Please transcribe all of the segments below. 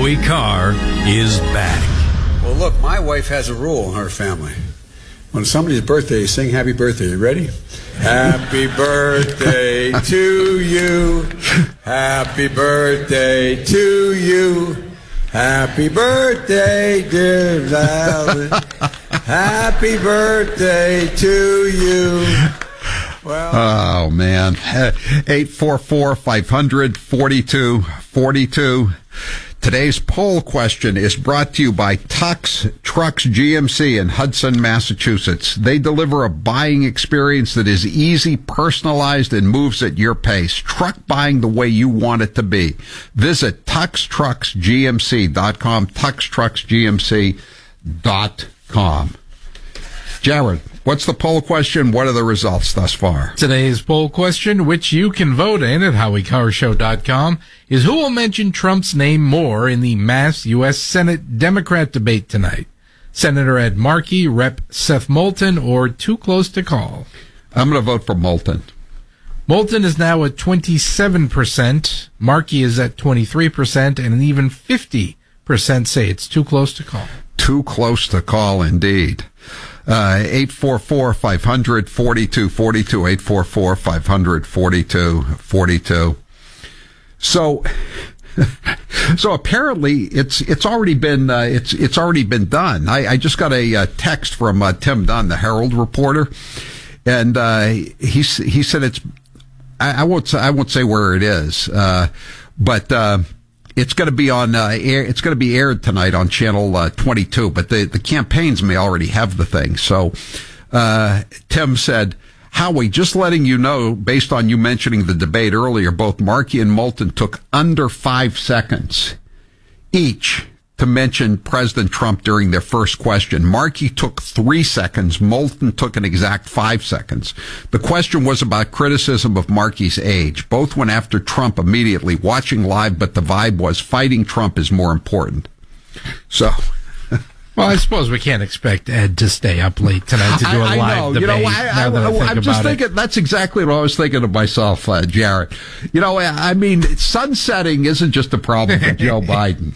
Howie Carr is back. Well, look, my wife has a rule in her family. When somebody's birthday, you sing happy birthday. You ready? Happy birthday to you. Happy birthday to you. Happy birthday, dear Valen. Happy birthday to you. Well, oh, man. 844-500-4242. Today's poll question is brought to you by Tux Trucks GMC in Hudson, Massachusetts. They deliver a buying experience that is easy, personalized, and moves at your pace. Truck buying the way you want it to be. Visit TuxTrucksGMC.com, TuxTrucksGMC.com. Jared, what's the poll question? What are the results thus far? Today's poll question, which you can vote in at HowieCarrShow.com, is who will mention Trump's name more in the mass U.S. Senate Democrat debate tonight? Senator Ed Markey, Rep. Seth Moulton, or too close to call? I'm going to vote for Moulton. Moulton is now at 27%. Markey is at 23%, and even 50% say it's too close to call. Too close to call, indeed. 844-500-4242, 844-500-4242. So apparently it's already been done. I just got a text from Tim Dunn, the Herald reporter, and he said it's I won't say where it is, but it's going to be on air. It's going to be aired tonight on Channel 22. But the campaigns may already have the thing. So Tim said, Howie, just letting you know, based on you mentioning the debate earlier, both Markey and Moulton took under 5 seconds each to mention President Trump during their first question. Markey took 3 seconds. Moulton took an exact 5 seconds. The question was about criticism of Markey's age. Both went after Trump immediately, watching live, but the vibe was fighting Trump is more important. So... Well, I suppose we can't expect Ed to stay up late tonight to do a live debate. I'm just thinking, that's exactly what I was thinking of myself, Jared. I mean, sunsetting isn't just a problem for Joe Biden,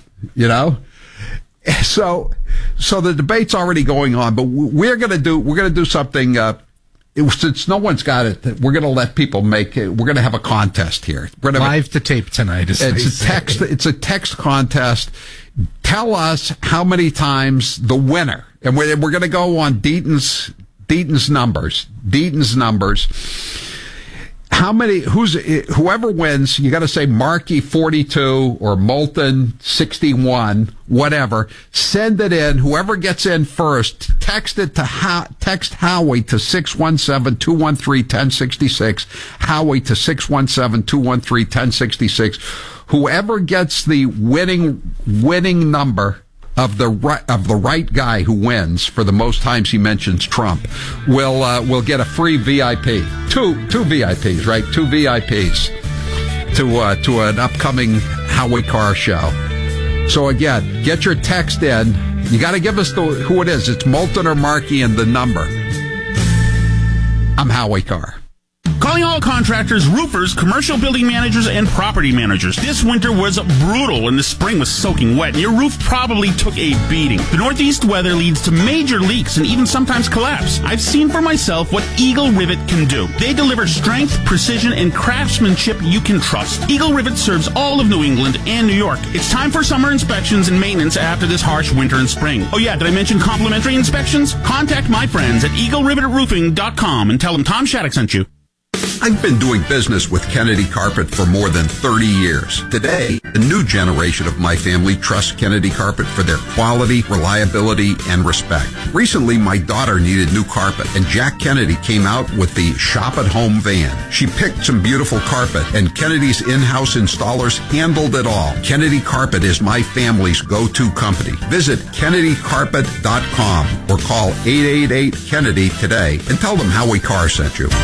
So the debate's already going on, but we're going to do something, since no one's got it, we're going to let people make it. We're going to have a contest here. We're going to live to tape tonight. It's a text contest. Tell us how many times the winner, and we're going to go on Deaton's numbers. How many? Whoever wins, you got to say Markey 42 or Moulton 61, whatever. Send it in. Whoever gets in first, text it to text Howie to 617-213-1066. Howie to 617-213-1066. Whoever gets the winning number of the right guy who wins for the most times he mentions Trump will get a free VIP. Two VIPs, right? 2 VIPs to an upcoming Howie Carr show. So again, get your text in. You got to give us who it is. It's Moulton or Markey and the number. I'm Howie Carr. Calling all contractors, roofers, commercial building managers, and property managers. This winter was brutal and the spring was soaking wet, and your roof probably took a beating. The northeast weather leads to major leaks and even sometimes collapse. I've seen for myself what Eagle Rivet can do. They deliver strength, precision, and craftsmanship you can trust. Eagle Rivet serves all of New England and New York. It's time for summer inspections and maintenance after this harsh winter and spring. Oh yeah, did I mention complimentary inspections? Contact my friends at EagleRivetRoofing.com and tell them Tom Shattuck sent you. I've been doing business with Kennedy Carpet for more than 30 years. Today, the new generation of my family trusts Kennedy Carpet for their quality, reliability, and respect. Recently, my daughter needed new carpet, and Jack Kennedy came out with the Shop at Home van. She picked some beautiful carpet, and Kennedy's in-house installers handled it all. Kennedy Carpet is my family's go-to company. Visit KennedyCarpet.com or call 888-KENNEDY today and tell them Howie Carr sent you.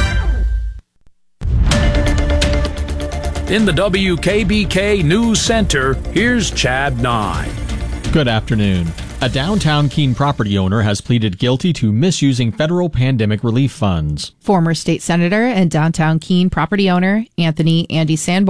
In the WKBK News Center, here's Chad Nye. Good afternoon. A downtown Keene property owner has pleaded guilty to misusing federal pandemic relief funds. Former state senator and downtown Keene property owner Anthony Andy Sanborn